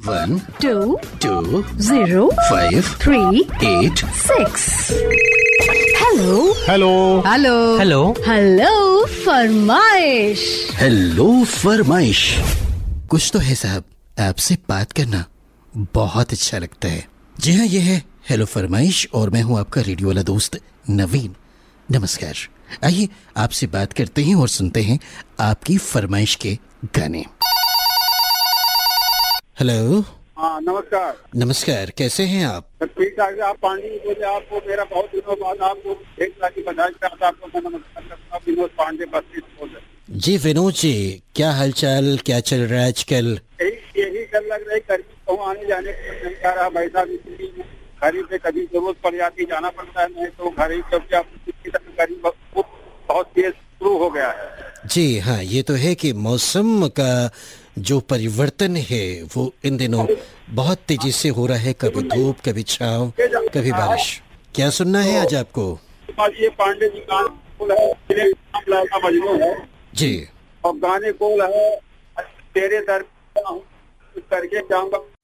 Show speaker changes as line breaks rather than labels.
1
2
2
0
5
3
8
6। Hello
hello
hello
hello
hello फरमाइश।
Hello फरमाइश। कुछ तो है साहब, आपसे बात करना बहुत अच्छा लगता है। जी हाँ, ये है हेलो फरमाइश और मैं हूँ आपका रेडियो वाला दोस्त नवीन। नमस्कार। आइए आपसे बात करते हैं और सुनते हैं आपकी फरमाइश के गाने। हेलो।
हाँ नमस्कार।
नमस्कार, कैसे हैं आप?
ठीक ठाक। आप पांडे जी बोले, आपको मेरा बहुत दिनों बाद आपको एक लाख की बधाई चाहता, आपको मैं नमस्कार करता हूँ। विनोद पांडे बस्ती बोल रहे।
जी विनोद जी, क्या हालचाल, क्या चल रहा है आजकल?
यही कर लग रही, करीब कहूँ आने जाने को नहीं जा रहा। भाई साहब इसलिए घर ही पे कभी जरूरत पड़ जाती, जाना पड़ता है, नहीं तो घर ही करीब बहुत तेज शुरू हो गया है।
जी हाँ, ये तो है कि मौसम का जो परिवर्तन है वो इन दिनों बहुत तेजी से हो रहा है। कभी धूप, कभी छांव, कभी बारिश। क्या सुनना है आज आपको?
ये पांडे जी का मजनू है
जी।
और गाने को है तेरे दर करके जाऊंगा